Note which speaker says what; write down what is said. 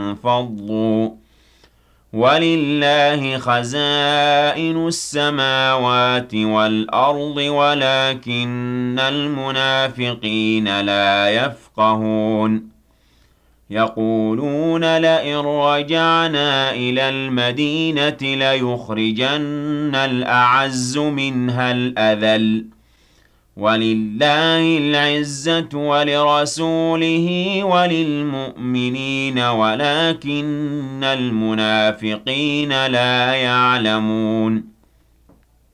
Speaker 1: انفضوا ولله خزائن السماوات والأرض ولكن المنافقين لا يفقهون يقولون لئن رجعنا إلى المدينة ليخرجن الأعز منها الأذل ولله العزة ولرسوله وللمؤمنين ولكن المنافقين لا يعلمون